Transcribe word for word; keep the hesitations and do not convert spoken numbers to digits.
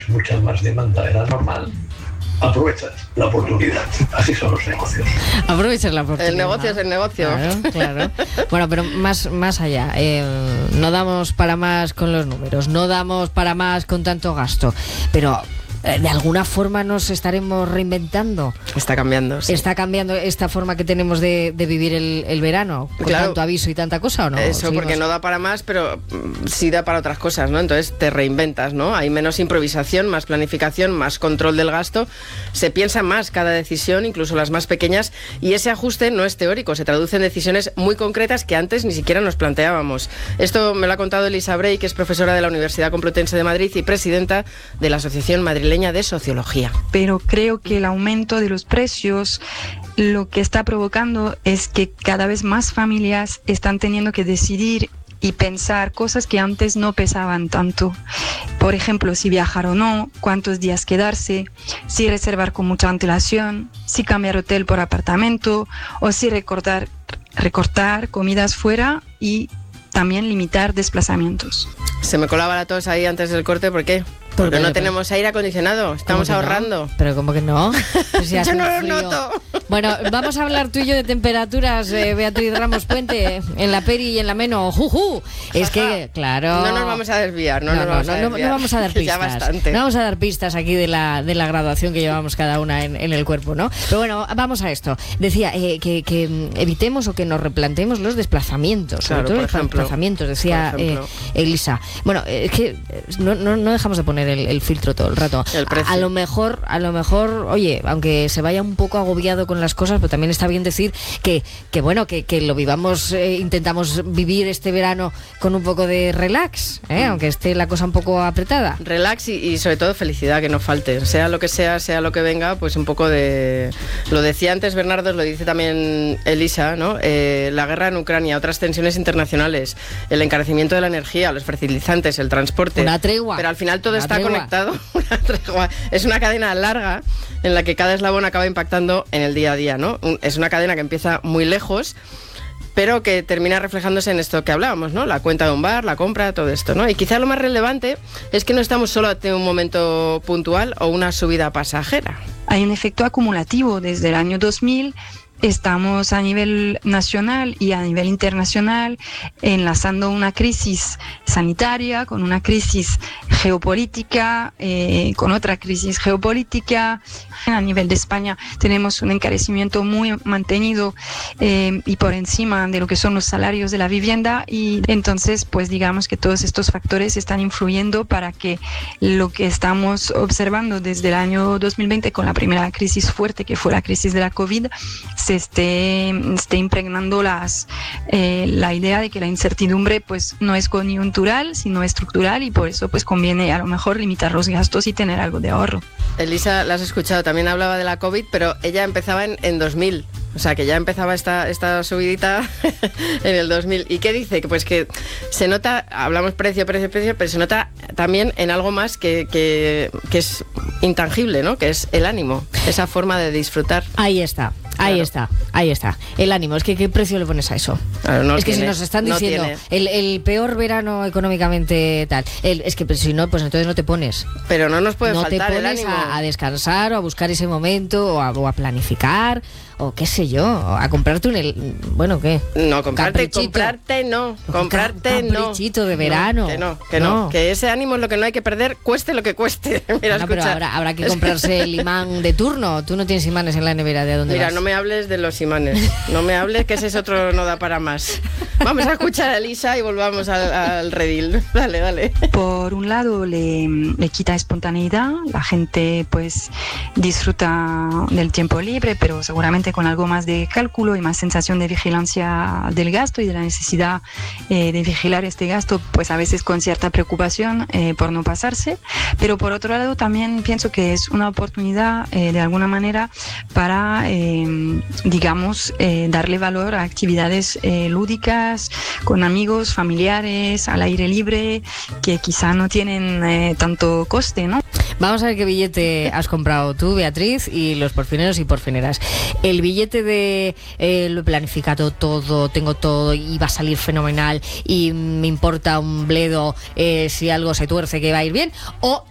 mucha más demanda de la normal, aprovechas la oportunidad. Así son los negocios. Aprovechas la oportunidad. El negocio es el negocio. Claro, claro. Bueno, pero más, más allá, eh, no damos para más con los números, no damos para más con tanto gasto, pero eh, de alguna forma nos estaremos reinventando. Está cambiando, sí. ¿Está cambiando esta forma que tenemos de, de vivir el, el verano? ¿Con Claro. tanto aviso y tanta cosa o no? Eso, Seguimos. porque no da para más, pero mm, sí da para otras cosas, ¿no? Entonces te reinventas, ¿no? Hay menos improvisación, más planificación, más control del gasto. Se piensa más cada decisión, incluso las más pequeñas, y ese ajuste no es teórico, se traduce en decisiones muy concretas que antes ni siquiera nos planteábamos. Esto me lo ha contado Elisa Bray, que es profesora de la Universidad Complutense de Madrid y presidenta de la Asociación Madrileña de Sociología. Pero creo que el aumento de los precios lo que está provocando es que cada vez más familias están teniendo que decidir y pensar cosas que antes no pesaban tanto. Por ejemplo, si viajar o no, cuántos días quedarse, si reservar con mucha antelación, si cambiar hotel por apartamento o si recortar, recortar comidas fuera y también limitar desplazamientos. Se me colaba la tos ahí antes del corte, ¿por qué? Porque qué? no tenemos aire acondicionado, estamos ¿Cómo que ahorrando. No? Pero ¿cómo que no? Pues si hace Yo no lo frío. noto. Bueno, vamos a hablar tú y yo de temperaturas, eh, Beatriz Ramos Puente, en la Peri y en la Meno. ¡Juju! Es que, claro... No nos vamos a desviar, no, No, nos no, vamos no, a no, desviar. no vamos a dar Que ya pistas. bastante. No vamos a dar pistas aquí de la, de la graduación que llevamos cada una en, en el cuerpo, ¿no? Pero bueno, vamos a esto. Decía eh, que, que evitemos o que nos replanteemos los desplazamientos, Claro, sobre todo por los ejemplo. desplazamientos, decía Por eh, ejemplo. Elisa. Bueno, eh, es que eh, no, no, no dejamos de poner el, el filtro todo el rato. El precio. A, a lo mejor, a lo mejor, oye, aunque se vaya un poco agobiado con las cosas, pero también está bien decir que, que bueno, que, que lo vivamos, eh, intentamos vivir este verano con un poco de relax, ¿eh? Aunque esté la cosa un poco apretada. Relax y, y sobre todo felicidad, que no falte. Sea lo que sea, sea lo que venga, pues un poco de... Lo decía antes Bernardo, lo dice también Elisa, ¿no? Eh, la guerra en Ucrania, otras tensiones internacionales, el encarecimiento de la energía, los fertilizantes, el transporte. Una tregua. Pero al final todo Una está tregua. conectado. Una tregua. Es una cadena larga en la que cada eslabón acaba impactando en el día a día, ¿no? Un- Es una cadena que empieza muy lejos, pero que termina reflejándose en esto que hablábamos, ¿no? La cuenta de un bar, la compra, todo esto, ¿no? Y quizá lo más relevante es que no estamos solo ante un momento puntual o una subida pasajera. Hay un efecto acumulativo desde el año dos mil. Estamos a nivel nacional y a nivel internacional enlazando una crisis sanitaria con una crisis geopolítica, eh, con otra crisis geopolítica. A nivel de España tenemos un encarecimiento muy mantenido eh, y por encima de lo que son los salarios de la vivienda, y entonces pues digamos que todos estos factores están influyendo para que lo que estamos observando desde el año dos mil veinte con la primera crisis fuerte que fue la crisis de la COVID se esté, esté impregnando las, eh, la idea de que la incertidumbre pues no es coyuntural sino estructural, y por eso pues conviene a lo mejor limitar los gastos y tener algo de ahorro. Elisa, la has escuchado, también hablaba de la COVID, pero ella empezaba en, en dos mil. O sea, que ya empezaba esta, esta subidita en el dos mil. ¿Y qué dice? Que pues que se nota, hablamos precio, precio, precio, pero se nota también en algo más que, que, que es intangible, ¿no? Que es el ánimo, esa forma de disfrutar. Ahí está, ahí Claro. está, ahí está. El ánimo, es que ¿qué precio le pones a eso? Claro, no es que tiene, si nos están no diciendo tiene. el, el peor verano económicamente tal, el, es que pues, si no, pues entonces no te pones. Pero no nos puede no te faltar el pones ánimo. a, a descansar o a buscar ese momento o a, o a planificar o qué sé yo, o a comprarte un... El, bueno, ¿qué? No, comprarte, Caprichito. comprarte no, comprarte Un no. caprichito de verano. No, que no, que no, No. que ese ánimo es lo que no hay que perder, cueste lo que cueste. Mira, Bueno, pero escucha. habrá, habrá que comprarse el imán de turno. Tú no tienes imanes en la nevera, ¿de dónde Mira, vas? no me hables de los imanes, no me hables que ese es otro no da para más. Vamos a escuchar a Elisa y volvamos al, al redil. Dale, dale. Por un lado le, le quita espontaneidad, la gente pues disfruta del tiempo libre, pero seguramente con algo más de cálculo y más sensación de vigilancia del gasto y de la necesidad eh, de vigilar este gasto, pues a veces con cierta preocupación eh, por no pasarse. Pero por otro lado también pienso que es una oportunidad eh, de alguna manera para eh, digamos eh, darle valor a actividades eh, lúdicas con amigos, familiares, al aire libre, que quizá no tienen eh, tanto coste, ¿no? Vamos a ver qué billete has comprado tú, Beatriz, y los porfineros y porfineras. El billete de eh, lo he planificado todo, tengo todo y va a salir fenomenal y me importa un bledo eh, si algo se tuerce que va a ir bien, o